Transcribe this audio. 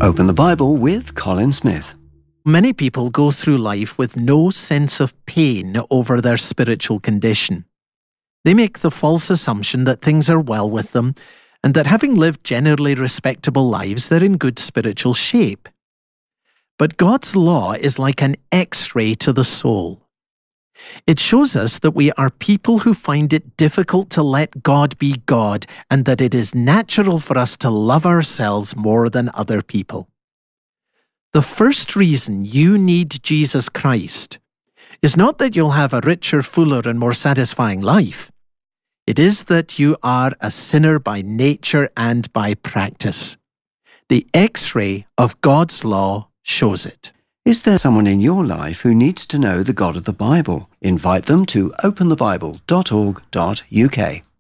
Open the Bible with Colin Smith. Many people go through life with no sense of pain over their spiritual condition. They make the false assumption that things are well with them and that having lived generally respectable lives, they're in good spiritual shape. But God's law is like an X-ray to the soul. It shows us that we are people who find it difficult to let God be God and that it is natural for us to love ourselves more than other people. The first reason you need Jesus Christ is not that you'll have a richer, fuller, and more satisfying life. It is that you are a sinner by nature and by practice. The X-ray of God's law shows it. Is there someone in your life who needs to know the God of the Bible? Invite them to openthebible.org.uk.